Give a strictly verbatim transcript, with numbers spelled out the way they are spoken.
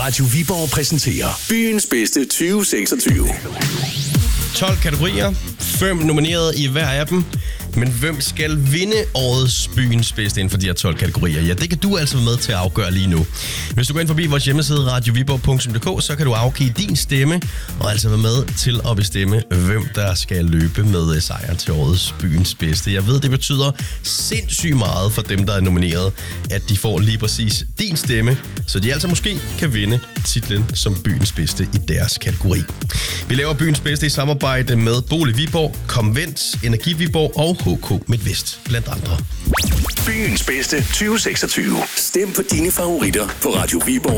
Radio Viborg præsenterer Byens bedste tyve seksogtyve. tolv kategorier, fem nomineret i hver af dem. Men hvem skal vinde årets Byens bedste inden for de her tolv kategorier? Ja, det kan du altså være med til at afgøre lige nu. Hvis du går ind forbi vores hjemmeside radio viborg punktum d k, så kan du afgive din stemme og altså være med til at bestemme, hvem der skal løbe med sejren til årets Byens bedste. Jeg ved, det betyder sindssygt meget for dem, der er nomineret, at de får lige præcis din stemme, så de altså måske kan vinde titlen som Byens bedste i deres kategori. Vi laver Byens bedste i samarbejde med Bolig Viborg, Convent, Energi Viborg og H K Midtvest, blandt andre. Byens bedste tyve seksogtyve. Stem på dine favoritter på radio viborg